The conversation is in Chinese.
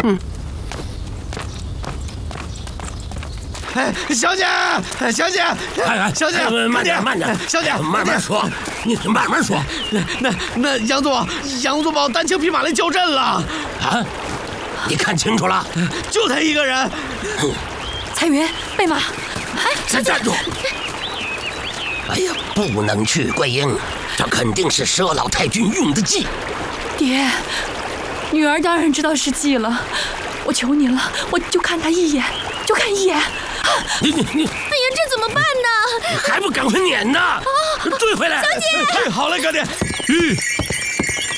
小姐，小姐，小姐， 慢点， 小姐， 慢慢说，你慢慢说。 那杨宗保单枪匹马来交阵了啊！你看清楚了， 就他一个人。 彩云，备马。 先站住！哎呀，不能去，桂英，这肯定是佘老太君用的计。 爹，女儿当然知道是计了，我求您了，我就看他一眼，就看一眼。 你， 哎呀，这怎么办呢？ 还不赶快撵呢！追回来！ 小姐， 好嘞，哥爹。